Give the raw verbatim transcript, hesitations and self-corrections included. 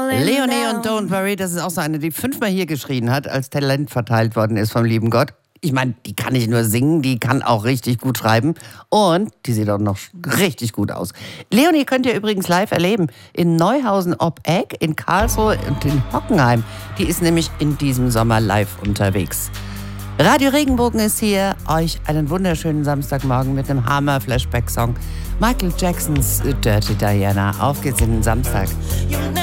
Leonie und Don't Worry, das ist auch so eine, die fünfmal hier geschrien hat, als Talent verteilt worden ist vom lieben Gott. Ich meine, die kann nicht nur singen, die kann auch richtig gut schreiben. Und die sieht auch noch richtig gut aus. Leonie könnt ihr übrigens live erleben in Neuhausen ob Egg, in Karlsruhe und in Hockenheim. Die ist nämlich in diesem Sommer live unterwegs. Radio Regenbogen ist hier. Euch einen wunderschönen Samstagmorgen mit einem Hammer-Flashback-Song. Michael Jacksons Dirty Diana. Auf geht's in den Samstag.